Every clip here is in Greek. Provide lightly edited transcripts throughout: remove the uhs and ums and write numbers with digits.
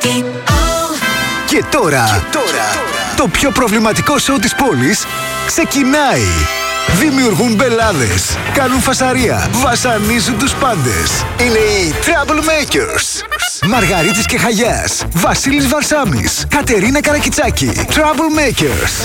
Και τώρα, το πιο προβληματικό σοου της πόλης ξεκινάει. Δημιουργούν μπελάδες, κάνουν φασαρία, βασανίζουν τους πάντες. Είναι οι Troublemakers. Μαργαρίτης και Χαγιάς, Βασίλης Βαρσάμης, Κατερίνα Καρακιτσάκη. Troublemakers.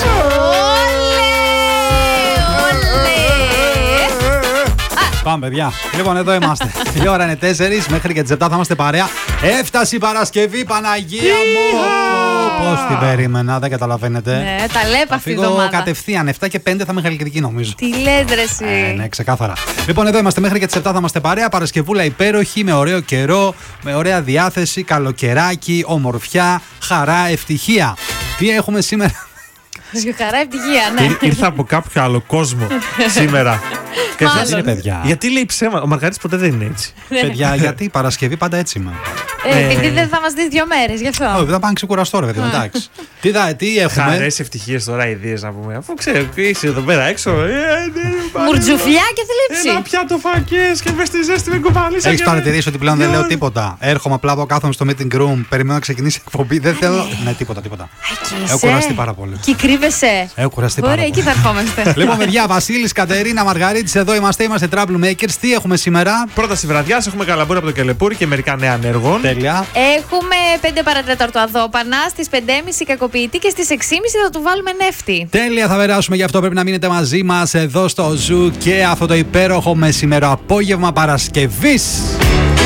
Πάμε, παιδιά. Λοιπόν, εδώ είμαστε. Η ώρα είναι 4, μέχρι και τις 7 θα είμαστε παρέα. Έφτασε η Παρασκευή, Παναγία μου! Πώς την περίμενα, δεν καταλαβαίνετε. Ναι, τα λέπα αυτή η εβδομάδα. Φύγω κατευθείαν, 7 και 5 θα είμαι Χαλκιδική νομίζω. Τι λες ρε εσύ. Ναι, ξεκάθαρα. Λοιπόν, εδώ είμαστε μέχρι και τις 7 θα είμαστε παρέα. Παρασκευούλα υπέροχη, με ωραίο καιρό, με ωραία διάθεση, καλοκαιράκι, ομορφιά, χαρά, ευτυχία. Τι έχουμε σήμερα? Χαρά, ευτυχία, ναι. Ήρθα από κάποιο άλλο κόσμο σήμερα. Γιατί είναι, παιδιά? Γιατί λέει ψέμα, ο Μαργαρίτης ποτέ δεν είναι έτσι. Παιδιά, γιατί η Παρασκευή πάντα έτσι είμαι. Επειδή δεν θα μας δεις 2 μέρες, γι' αυτό. Όχι, δεν θα πάνε ξεκουραστώ, ρε παιδί, εντάξει. Τι έχουμε? Χαρές, ευτυχίες τώρα, ιδέες να πούμε. Αφού ξέρω, είσαι εδώ πέρα έξω. Μουρτζουφλιά και θλίψη. Ένα πιάτο φακές και μες στη ζέστη με κουβάλισα. Έχεις παρατηρήσει ότι πλέον δεν λέω τίποτα? Έρχομαι απλά από κάθομαι στο meeting room, περιμένω να ξεκινήσει η εκπομπή. Δεν θέλω. Ναι, τίποτα. Έχω κουραστεί πάρα πολύ. Και κρύβεσαι. Έχω κουραστεί πάρα πολύ. Ωραία, εκεί θα ερχόμαστε. Λοιπόν, παιδιά, Βασίλης, Κατερίνα, Μαργαρίτης, εδώ είμαστε Troublemakers. Τι έχουμε σήμερα? Πρόταση βραδιάς, έχουμε καλαμπούρι από το Κελεπούρι και μερικά νέα ανέργων. Τέλεια. Έχουμε 5 παρατέταρτο αδόπανα, στις 5.30 κακοποιητή και στις 6.30 θα του βάλουμε νεύτη. Τέλεια, θα περάσουμε, γι' αυτό πρέπει να μείνετε μαζί μας εδώ στο Ζου και αυτό το υπέροχο μεσημερό απόγευμα Παρασκευής.